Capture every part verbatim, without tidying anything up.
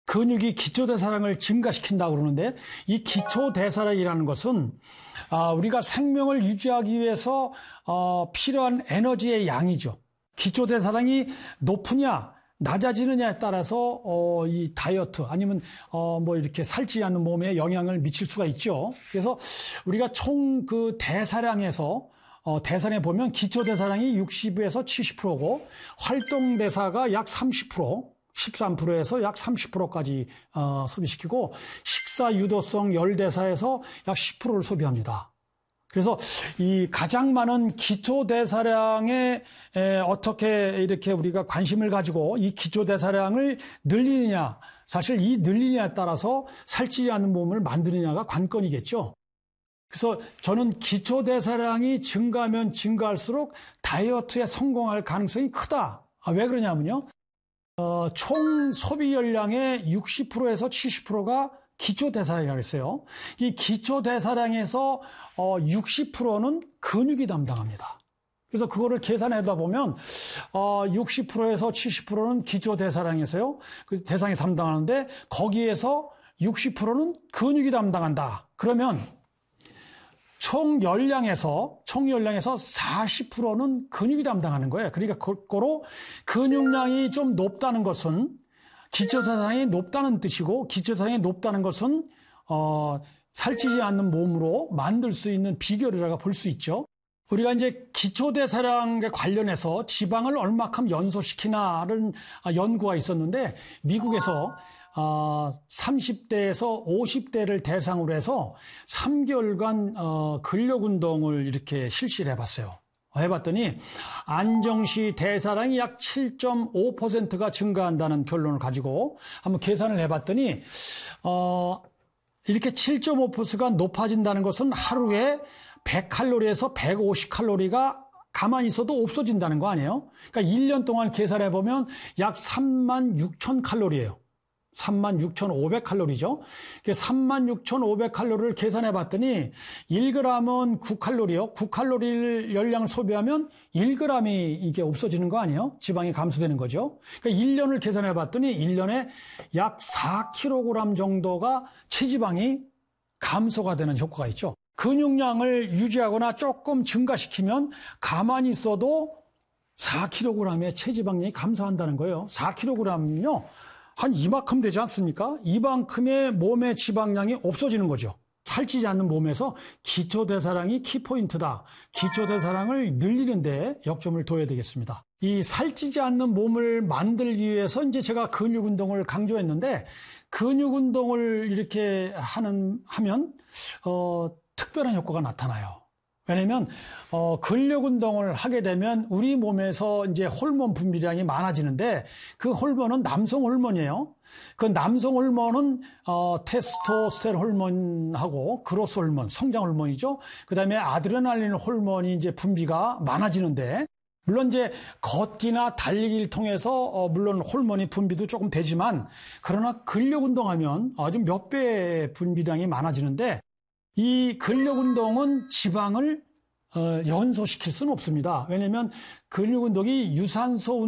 근육이 기초대사량을 증가시킨다고 그러는데 이 기초대사량이라는 것은 우리가 생명을 유지하기 위해서 필요한 에너지의 양이죠. 기초대사량이 높으냐 낮아지느냐에 따라서 이 다이어트 아니면 뭐 이렇게 살찌지 않는 몸에 영향을 미칠 수가 있죠. 그래서 우리가 총 그 대사량에서 어, 대사량에 보면 기초대사량이 육십에서 칠십 퍼센트고 활동대사가 약 삼십 퍼센트, 십삼 퍼센트에서 약 삼십 퍼센트까지 어, 소비시키고 식사 유도성 열대사에서 약 십 퍼센트를 소비합니다. 그래서 이 가장 많은 기초대사량에 에, 어떻게 이렇게 우리가 관심을 가지고 이 기초대사량을 늘리느냐, 사실 이 늘리느냐에 따라서 살찌지 않는 몸을 만드느냐가 관건이겠죠. 그래서 저는 기초대사량이 증가하면 증가할수록 다이어트에 성공할 가능성이 크다. 아, 왜 그러냐면요. 어, 총 소비 열량의 육십 퍼센트에서 칠십 퍼센트가 기초대사량이라고 했어요. 이 기초대사량에서 어, 육십 퍼센트는 근육이 담당합니다. 그래서 그거를 계산하다 보면 어, 육십 퍼센트에서 칠십 퍼센트는 기초대사량에서요. 그 대상이 담당하는데 거기에서 육십 퍼센트는 근육이 담당한다. 그러면 총 열량에서, 총 열량에서 사십 퍼센트는 근육이 담당하는 거예요. 그러니까 거꾸로 근육량이 좀 높다는 것은 기초대사량이 높다는 뜻이고, 기초대사량이 높다는 것은, 어, 살찌지 않는 몸으로 만들 수 있는 비결이라고 볼 수 있죠. 우리가 이제 기초대사량에 관련해서 지방을 얼마큼 연소시키나는 연구가 있었는데, 미국에서 어, 삼십 대에서 오십 대를 대상으로 해서 삼 개월간 어, 근력운동을 이렇게 실시를 해봤어요. 해봤더니 안정시 대사량이 약 칠 점 오 퍼센트가 증가한다는 결론을 가지고 한번 계산을 해봤더니 어, 이렇게 칠 점 오 퍼센트가 높아진다는 것은 하루에 백 칼로리에서 백오십 칼로리가 가만히 있어도 없어진다는 거 아니에요? 그러니까 일 년 동안 계산해보면 약 삼만 육천 칼로리예요. 삼만 육천오백 칼로리죠. 삼만 육천오백 칼로리를 계산해 봤더니 일 그램은 구 칼로리요. 구 칼로리를 열량을 소비하면 일 그램이 이게 없어지는 거 아니에요? 지방이 감소되는 거죠. 그러니까 일 년을 계산해 봤더니 일 년에 약 사 킬로그램 정도가 체지방이 감소가 되는 효과가 있죠. 근육량을 유지하거나 조금 증가시키면 가만히 있어도 사 킬로그램의 체지방량이 감소한다는 거예요. 사 킬로그램은요. 한 이만큼 되지 않습니까? 이만큼의 몸의 지방량이 없어지는 거죠. 살찌지 않는 몸에서 기초대사량이 키포인트다. 기초대사량을 늘리는 데 역점을 둬야 되겠습니다. 이 살찌지 않는 몸을 만들기 위해서 이제 제가 근육운동을 강조했는데 근육운동을 이렇게 하는, 하면, 어, 특별한 효과가 나타나요. 왜냐면, 어, 근력 운동을 하게 되면 우리 몸에서 이제 호르몬 분비량이 많아지는데 그 호르몬은 남성 호르몬이에요. 그 남성 호르몬은, 어, 테스토스테론 호르몬하고 그로스 호르몬, 성장 호르몬이죠. 그 다음에 아드레날린 호르몬이 이제 분비가 많아지는데 물론 이제 걷기나 달리기를 통해서, 어, 물론 호르몬이 분비도 조금 되지만 그러나 근력 운동하면 아주 몇 배의 분비량이 많아지는데 이 근력운동은 지방을 어, 연소시킬 수는 없습니다. 왜냐하면 근육운동이 유산소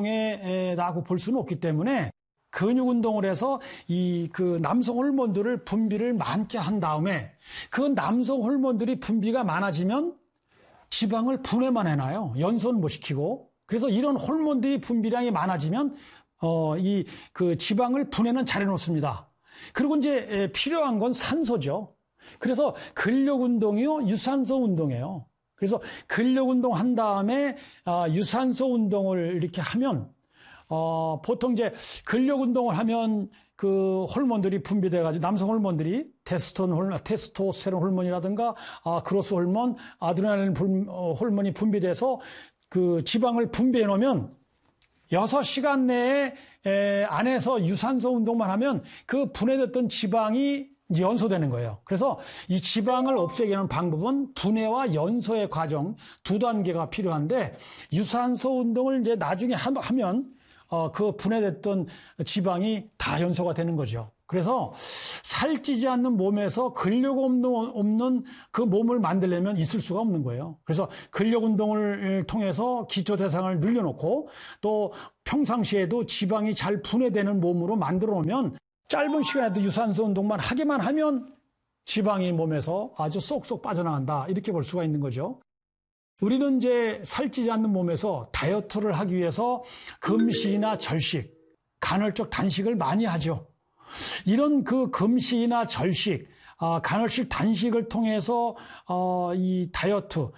운동에라고 볼 수는 없기 때문에 근육운동을 해서 이 그 남성 호르몬들을 분비를 많게 한 다음에 그 남성 호르몬들이 분비가 많아지면 지방을 분해만 해놔요. 연소는 못 시키고. 그래서 이런 호르몬들이 분비량이 많아지면 어, 이 그 지방을 분해는 잘 해놓습니다. 그리고 이제 필요한 건 산소죠. 그래서 근력 운동이요, 유산소 운동이에요. 그래서 근력 운동 한 다음에 어, 유산소 운동을 이렇게 하면 어, 보통 이제 근력 운동을 하면 그 호르몬들이 분비돼가지고 남성 호르몬들이 테스토스테론 호르몬, 테스토스테론 호르몬이라든가 아, 그로스 호르몬, 아드레날린 분, 어, 호르몬이 분비돼서 그 지방을 분비해 놓으면 여섯 시간 내에 에, 안에서 유산소 운동만 하면 그 분해됐던 지방이 이제 연소되는 거예요. 그래서 이 지방을 없애게 하는 방법은 분해와 연소의 과정 두 단계가 필요한데 유산소 운동을 이제 나중에 하면 어, 그 분해됐던 지방이 다 연소가 되는 거죠. 그래서 살찌지 않는 몸에서 근력 없는 그 몸을 만들려면 있을 수가 없는 거예요. 그래서 근력 운동을 통해서 기초 대사량을 늘려놓고 또 평상시에도 지방이 잘 분해되는 몸으로 만들어 놓으면 짧은 시간에도 유산소 운동만 하기만 하면 지방이 몸에서 아주 쏙쏙 빠져나간다. 이렇게 볼 수가 있는 거죠. 우리는 이제 살찌지 않는 몸에서 다이어트를 하기 위해서 금식이나 절식, 간헐적 단식을 많이 하죠. 이런 그 금식이나 절식, 어, 간헐식 단식을 통해서 어, 이 다이어트,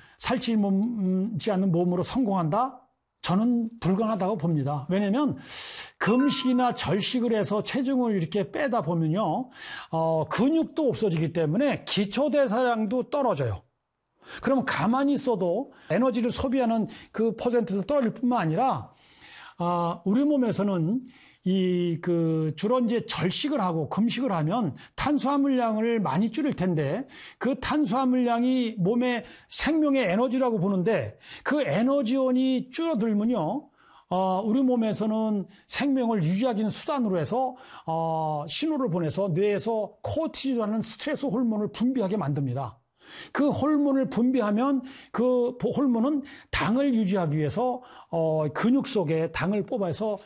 살찌지 않는 몸으로 성공한다? 저는 불가능하다고 봅니다. 왜냐하면 금식이나 절식을 해서 체중을 이렇게 빼다 보면요, 어, 근육도 없어지기 때문에 기초대사량도 떨어져요. 그러면 가만히 있어도 에너지를 소비하는 그 퍼센트도 떨어질 뿐만 아니라, 어, 우리 몸에서는 이, 그, 주로 이제 절식을 하고 금식을 하면 탄수화물량을 많이 줄일 텐데, 그 탄수화물량이 몸의 생명의 에너지라고 보는데, 그 에너지원이 줄어들면요, 어, 우리 몸에서는 생명을 유지하기는 수단으로 해서, 어, 신호를 보내서 뇌에서 코르티졸이라는 스트레스 호르몬을 분비하게 만듭니다. 그 호르몬을 분비하면 그 호르몬은 당을 유지하기 위해서 어, 근육 속에 당을 뽑아서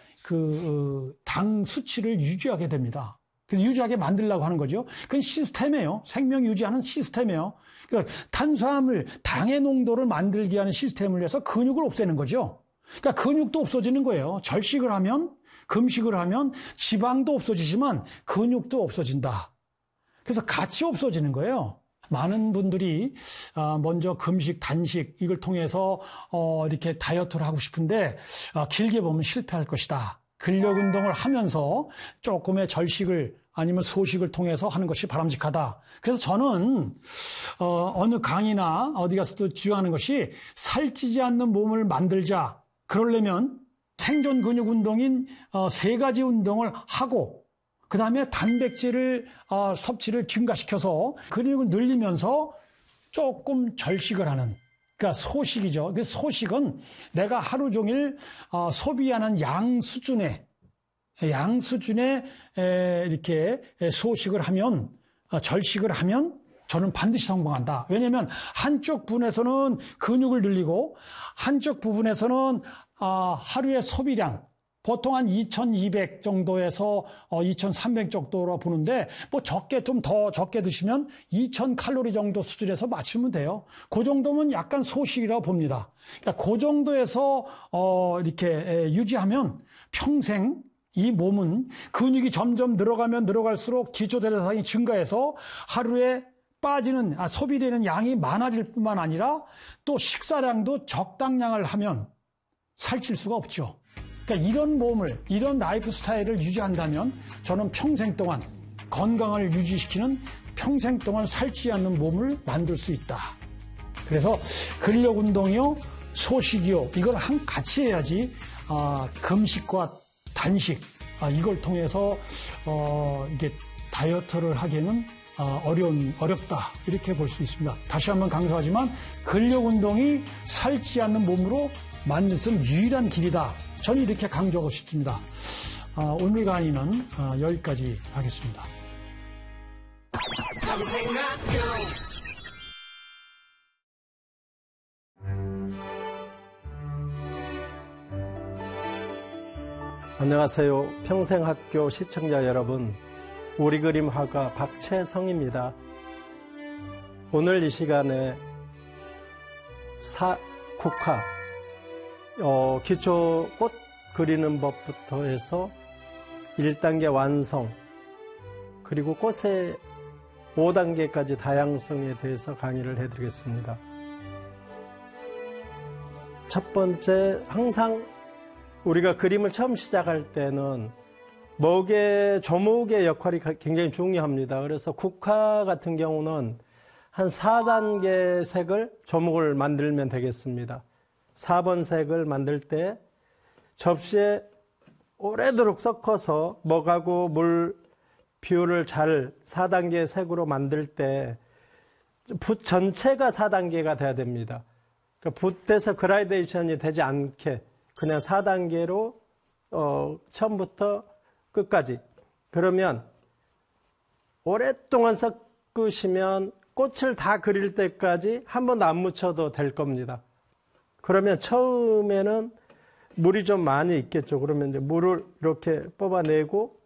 그 당 수치를 유지하게 됩니다. 그래서 유지하게 만들려고 하는 거죠. 그건 시스템이에요. 생명 유지하는 시스템이에요. 그러니까 탄수화물, 당의 농도를 만들게 하는 시스템을 위해서 근육을 없애는 거죠. 그러니까 근육도 없어지는 거예요. 절식을 하면, 금식을 하면 지방도 없어지지만 근육도 없어진다. 그래서 같이 없어지는 거예요. 많은 분들이 먼저 금식, 단식 이걸 통해서 이렇게 다이어트를 하고 싶은데 길게 보면 실패할 것이다. 근력 운동을 하면서 조금의 절식을 아니면 소식을 통해서 하는 것이 바람직하다. 그래서 저는 어느 강의나 어디 가서도 주장하는 것이 살찌지 않는 몸을 만들자. 그러려면 생존 근육 운동인 세 가지 운동을 하고 그 다음에 단백질을 어, 섭취를 증가시켜서 근육을 늘리면서 조금 절식을 하는, 그러니까 소식이죠. 그 소식은 내가 하루 종일 어, 소비하는 양 수준의 양 수준의 에, 이렇게 소식을 하면 어, 절식을 하면 저는 반드시 성공한다. 왜냐하면 한쪽 부분에서는 근육을 늘리고 한쪽 부분에서는 어, 하루의 소비량 보통 한 이천이백 정도에서 이천삼백 정도로 보는데, 뭐 적게 좀 더 적게 드시면 이천 칼로리 정도 수준에서 맞추면 돼요. 그 정도면 약간 소식이라고 봅니다. 그러니까 그 정도에서 어 이렇게 유지하면 평생 이 몸은 근육이 점점 늘어가면 늘어갈수록 기초대사량이 증가해서 하루에 빠지는, 아, 소비되는 양이 많아질 뿐만 아니라 또 식사량도 적당량을 하면 살찔 수가 없죠. 그러니까 이런 몸을, 이런 라이프 스타일을 유지한다면 저는 평생 동안 건강을 유지시키는 평생 동안 살찌지 않는 몸을 만들 수 있다. 그래서 근력 운동이요, 소식이요, 이걸 한 같이 해야지 아, 금식과 단식, 아, 이걸 통해서 어, 이게 다이어트를 하기에는 어, 어려운, 어렵다. 이렇게 볼 수 있습니다. 다시 한번 강조하지만 근력 운동이 살찌지 않는 몸으로 만들 수 있는 유일한 길이다. 저는 이렇게 강조하고 싶습니다. 어, 오늘 강의는 어, 여기까지 하겠습니다. 안녕하세요. 평생학교 시청자 여러분, 우리 그림 화가 박채성입니다. 오늘 이 시간에 사, 국화, 어, 기초 꽃 그리는 법부터 해서 일 단계 완성, 그리고 꽃의 오 단계까지 다양성에 대해서 강의를 해드리겠습니다. 첫 번째, 항상 우리가 그림을 처음 시작할 때는 먹의, 조목의 역할이 굉장히 중요합니다. 그래서 국화 같은 경우는 한 사 단계 색을, 조목을 만들면 되겠습니다. 사 번 색을 만들 때 접시에 오래도록 섞어서 먹하고 물 비율을 잘 사 단계 색으로 만들 때 붓 전체가 사 단계가 돼야 됩니다. 그러니까 붓에서 그라데이션이 되지 않게 그냥 사 단계로 어, 처음부터 끝까지. 그러면 오랫동안 섞으시면 꽃을 다 그릴 때까지 한 번도 안 묻혀도 될 겁니다. 그러면 처음에는 물이 좀 많이 있겠죠. 그러면 이제 물을 이렇게 뽑아내고